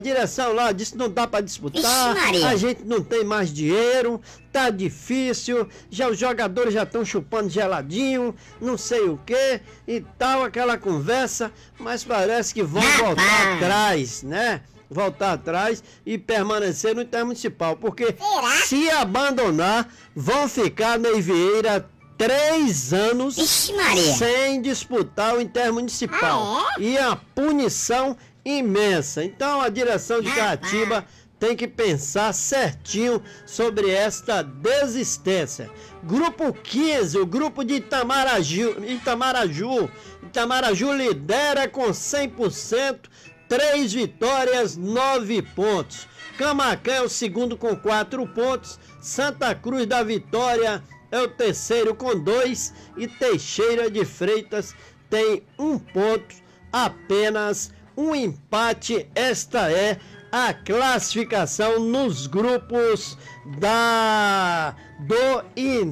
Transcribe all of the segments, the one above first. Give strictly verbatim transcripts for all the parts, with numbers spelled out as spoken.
direção lá disse que não dá para disputar, a gente não tem mais dinheiro, tá difícil, já os jogadores já estão chupando geladinho, não sei o que e tal, aquela conversa, mas parece que vão voltar atrás, né? Voltar atrás e permanecer no Intermunicipal, porque se abandonar, vão ficar na Vieira três anos sem disputar o Intermunicipal. Ah, é? E a punição imensa. Então a direção de Caratiba tem que pensar certinho sobre esta desistência. Grupo quinze, o grupo de Itamaraju, Itamaraju, Itamaraju lidera com cem por cento, três vitórias, nove pontos. Camaquã é o segundo com quatro pontos, Santa Cruz da Vitória é o terceiro com dois e Teixeira de Freitas tem um ponto, apenas um empate. Esta é a classificação nos grupos da do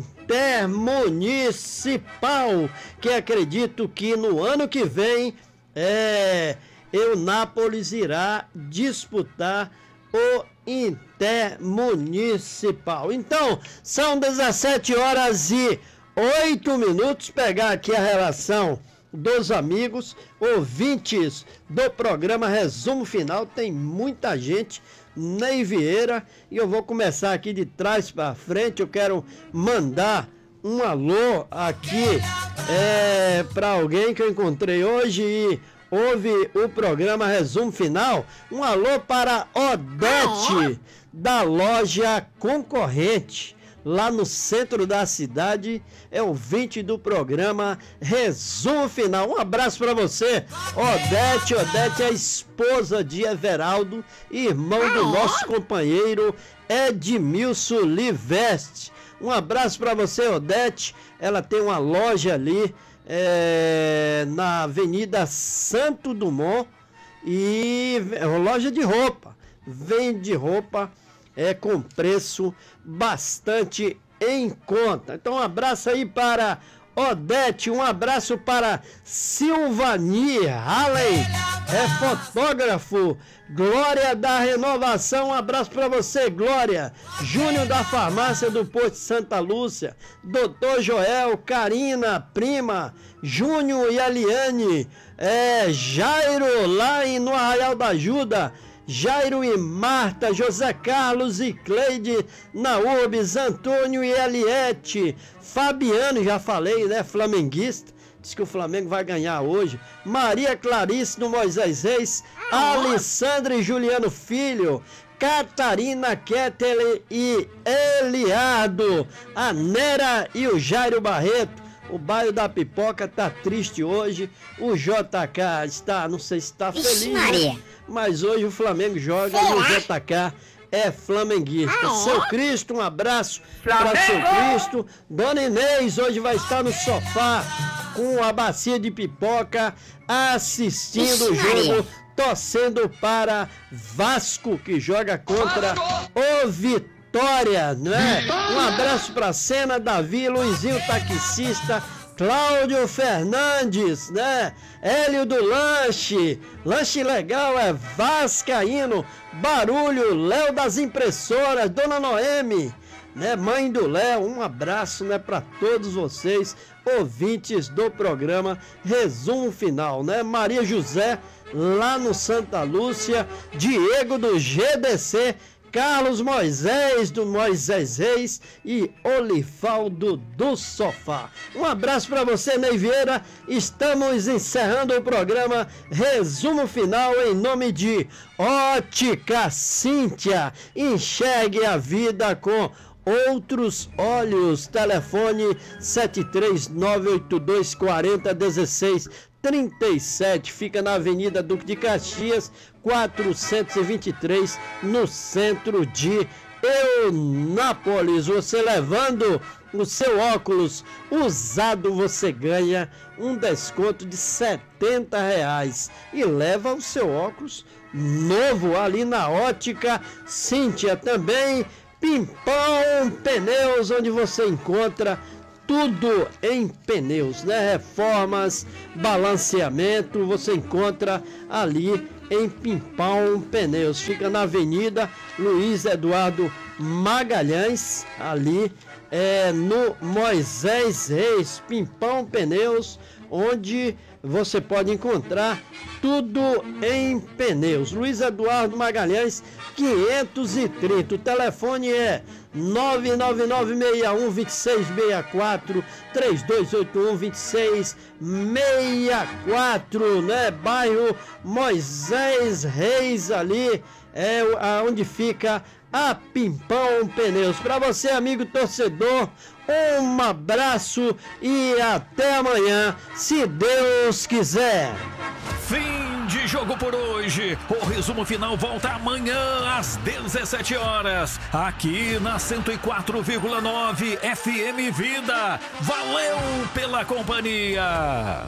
Intermunicipal, que acredito que no ano que vem é, Eunápolis irá disputar o Intermunicipal. Então, são dezessete horas e oito minutos. Pegar aqui a relação dos amigos, ouvintes do programa Resumo Final. Tem muita gente, Ney Vieira, e eu vou começar aqui de trás para frente. Eu quero mandar um alô aqui é, para alguém que eu encontrei hoje e ouve o programa Resumo Final. Um alô para Odete, da loja concorrente, lá no centro da cidade, é ouvinte do programa Resumo Final. Um abraço para você, Odete. Odete é a esposa de Everaldo, irmão do nosso companheiro Edmilson Liveste. Um abraço para você, Odete. Ela tem uma loja ali é, na Avenida Santo Dumont, e é uma loja de roupa, vende roupa é, com preço bastante em conta. Então um abraço aí para Odete, um abraço para Silvani Halley, é fotógrafo. Glória da Renovação, um abraço para você, Glória. Júnior da Farmácia do Porto de Santa Lúcia, Doutor Joel, Karina, prima, Júnior e Aliane, é, Jairo lá em, no Arraial da Ajuda, Jairo e Marta, José Carlos e Cleide na Urbis, Antônio e Eliette, Fabiano, já falei, né, flamenguista, diz que o Flamengo vai ganhar hoje, Maria Clarice no Moisés Reis, Alessandra e Juliano Filho, Catarina Kettele e Eliardo, a Nera e o Jairo Barreto. O bairro da Pipoca tá triste hoje, o J K está, não sei se está feliz, né? Mas hoje o Flamengo joga e o J K é flamenguista. Ah, é? Seu Cristo, um abraço para Seu Cristo. Dona Inês hoje vai estar no sofá com a bacia de pipoca, assistindo o jogo, torcendo para Vasco, que joga contra o Vitória, não é? Um abraço para Cena, Davi, Luizinho taxista, Cláudio Fernandes, né? Hélio do Lanche, Lanche Legal é vascaíno, Barulho, Léo das Impressoras, Dona Noemi, né? Mãe do Léo, um abraço, né, para todos vocês, ouvintes do programa Resumo Final, né? Maria José, lá no Santa Lúcia, Diego do G D C, Carlos Moisés do Moisés Reis e Olifaldo do Sofá. Um abraço para você, Ney Vieira. Estamos encerrando o programa Resumo Final em nome de Ótica Cíntia. Enxergue a vida com outros olhos. Telefone sete três nove oito dois quatro zero um seis trinta e sete, fica na Avenida Duque de Caxias, quatrocentos e vinte e três, no centro de Eunápolis. Você levando o seu óculos usado, você ganha um desconto de setenta reais e leva o seu óculos novo ali na Ótica Cíntia. Também Pimpão Pneus, onde você encontra tudo em pneus, né? Reformas, balanceamento, você encontra ali em Pimpão Pneus. Fica na Avenida Luiz Eduardo Magalhães, ali é, no Moisés Reis, Pimpão Pneus, onde você pode encontrar tudo em pneus. Luiz Eduardo Magalhães, quinhentos e trinta. O telefone é nove nove nove, seis um, dois seis seis quatro, três dois oito um, dois seis seis quatro, né? Bairro Moisés Reis, ali é onde fica a Pimpão Pneus. Para você, amigo torcedor, um abraço e até amanhã, se Deus quiser. Fim de jogo por hoje. O resumo final volta amanhã às dezessete horas, aqui na cento e quatro vírgula nove F M Vida. Valeu pela companhia.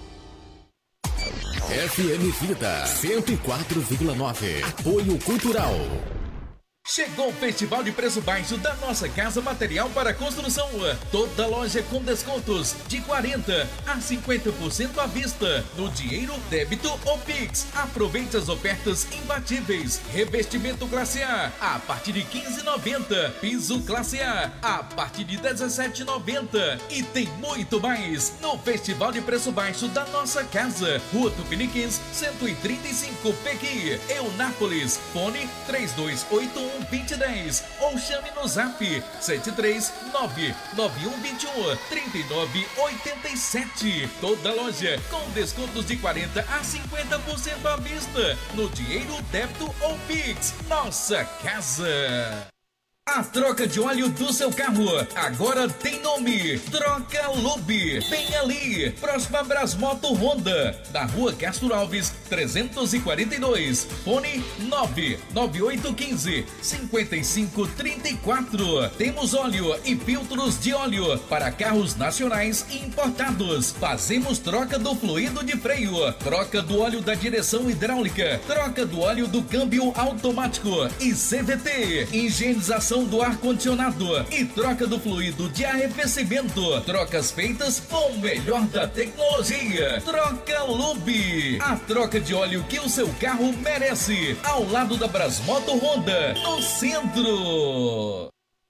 F M Vida cento e quatro vírgula nove. Apoio Cultural. Chegou o Festival de Preço Baixo da Nossa Casa Material para Construção. Toda loja com descontos de quarenta a cinquenta por cento à vista, no dinheiro, débito ou Pix. Aproveite as ofertas imbatíveis. Revestimento classe A a partir de quinze reais e noventa centavos. Piso classe A a partir de dezessete reais e noventa centavos. E tem muito mais no Festival de Preço Baixo da Nossa Casa. Rua Tupiniquins, cento e trinta e cinco, Pequi, Eunápolis. Fone três dois oito um, dois zero um zero ou chame no zap sete três nove nove um dois um, três nove oito sete. Toda loja com descontos de quarenta a cinquenta por cento à vista, no dinheiro, débito ou Pix. Nossa Casa. A troca de óleo do seu carro agora tem nome: Troca Lube. Vem ali, próxima a Brasmoto Honda, na Rua Castro Alves trezentos e quarenta e dois. Fone nove nove oito um cinco, cinco cinco três quatro. Temos óleo e filtros de óleo para carros nacionais e importados. Fazemos troca do fluido de freio, troca do óleo da direção hidráulica, troca do óleo do câmbio automático e C V T, higienização do ar-condicionado e troca do fluido de arrefecimento. Trocas feitas com o melhor da tecnologia. Troca Lube. A troca de óleo que o seu carro merece. Ao lado da Brasmoto Honda, no centro.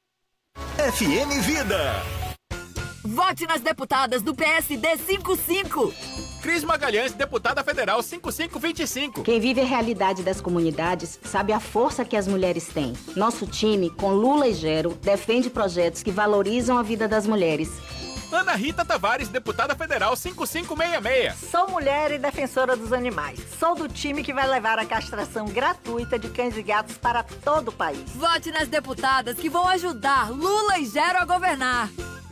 F M Vida. Vote nas deputadas do P S D cinquenta e cinco. Cris Magalhães, deputada federal cinco cinco dois cinco. Quem vive a realidade das comunidades sabe a força que as mulheres têm. Nosso time, com Lula e Gero, defende projetos que valorizam a vida das mulheres. Ana Rita Tavares, deputada federal cinco cinco seis seis. Sou mulher e defensora dos animais. Sou do time que vai levar a castração gratuita de cães e gatos para todo o país. Vote nas deputadas que vão ajudar Lula e Gero a governar.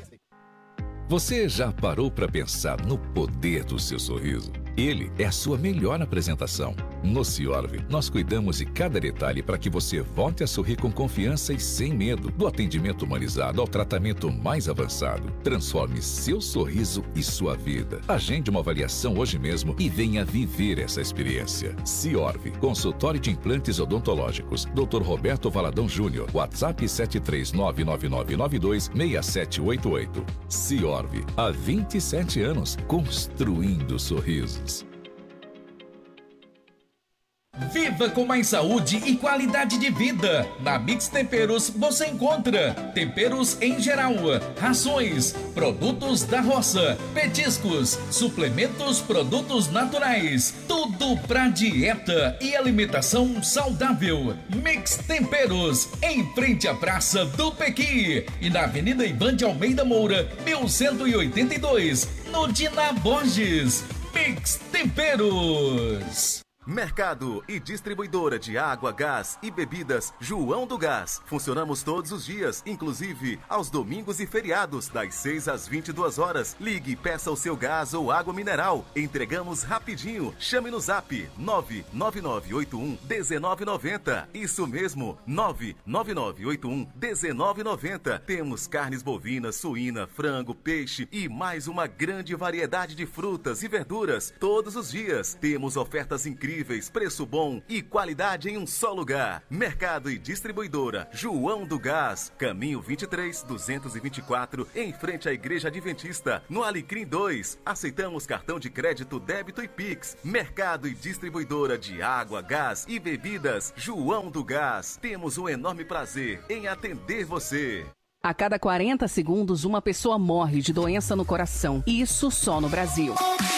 Você já parou para pensar no poder do seu sorriso? Ele é a sua melhor apresentação. No Ciorve, nós cuidamos de cada detalhe para que você volte a sorrir com confiança e sem medo. Do atendimento humanizado ao tratamento mais avançado. Transforme seu sorriso e sua vida. Agende uma avaliação hoje mesmo e venha viver essa experiência. Ciorve, consultório de implantes odontológicos. doutor Roberto Valadão Júnior. WhatsApp sete três nove nove nove nove dois seis sete oito oito. Ciorve, há vinte e sete anos, construindo sorrisos. Viva com mais saúde e qualidade de vida. Na Mix Temperos você encontra temperos em geral, rações, produtos da roça, petiscos, suplementos, produtos naturais. Tudo pra dieta e alimentação saudável. Mix Temperos, em frente à Praça do Pequi e na Avenida Ivan de Almeida Moura, mil cento e oitenta e dois, no Dina Borges. Mix Temperos. Mercado e distribuidora de água, gás e bebidas João do Gás. Funcionamos todos os dias, inclusive aos domingos e feriados, das seis às vinte e duas horas. Ligue e peça o seu gás ou água mineral. Entregamos rapidinho. Chame no zap nove nove nove oito um um nove nove zero. Isso mesmo, nove nove nove oito um um nove nove zero. Temos carnes bovinas, suína, frango, peixe e mais uma grande variedade de frutas e verduras todos os dias. Temos ofertas incríveis acessíveis, preço bom e qualidade em um só lugar. Mercado e distribuidora João do Gás, Caminho vinte e três, duzentos e vinte e quatro, em frente à Igreja Adventista, no Alecrim dois. Aceitamos cartão de crédito, débito e Pix. Mercado e distribuidora de água, gás e bebidas João do Gás. Temos um enorme prazer em atender você. A cada quarenta segundos, uma pessoa morre de doença no coração. Isso só no Brasil.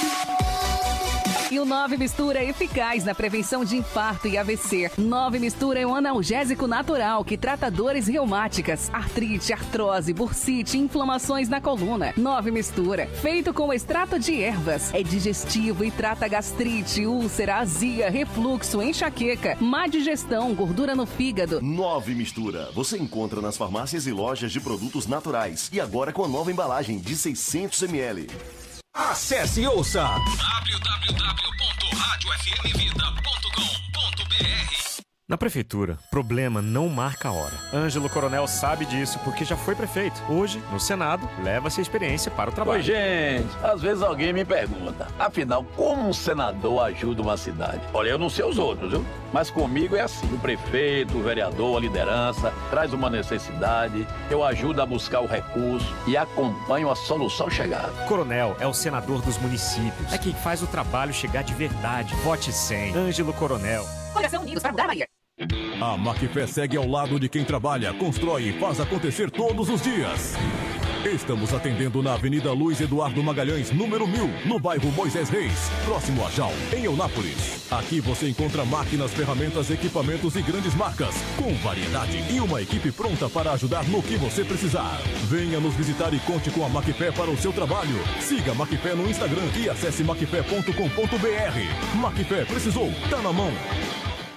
E o nove Mistura é eficaz na prevenção de infarto e A V C. nove Mistura é um analgésico natural que trata dores reumáticas, artrite, artrose, bursite e inflamações na coluna. nove Mistura, feito com extrato de ervas, é digestivo e trata gastrite, úlcera, azia, refluxo, enxaqueca, má digestão, gordura no fígado. nove Mistura, você encontra nas farmácias e lojas de produtos naturais. E agora com a nova embalagem de seiscentos mililitros. Acesse e ouça w w w ponto rádio f m vida ponto com ponto b r. Na prefeitura, problema não marca a hora. Ângelo Coronel sabe disso porque já foi prefeito. Hoje, no Senado, leva-se a experiência para o trabalho. Oi, gente. Às vezes alguém me pergunta, afinal, como um senador ajuda uma cidade? Olha, eu não sei os outros, viu? Mas comigo é assim. O prefeito, o vereador, a liderança, traz uma necessidade, eu ajudo a buscar o recurso e acompanho a solução chegar. Coronel é o senador dos municípios. É quem faz o trabalho chegar de verdade. Vote cem. Ângelo Coronel. Coração Unidos para mudar a Bahia. A Macfé segue ao lado de quem trabalha, constrói e faz acontecer todos os dias. Estamos atendendo na Avenida Luiz Eduardo Magalhães, número mil, no bairro Moisés Reis, próximo a Jal, em Eunápolis. Aqui você encontra máquinas, ferramentas, equipamentos e grandes marcas, com variedade e uma equipe pronta para ajudar no que você precisar. Venha nos visitar e conte com a Macfé para o seu trabalho. Siga a Macfé no Instagram e acesse macfé ponto com ponto b r. Macfé, precisou? Tá na mão.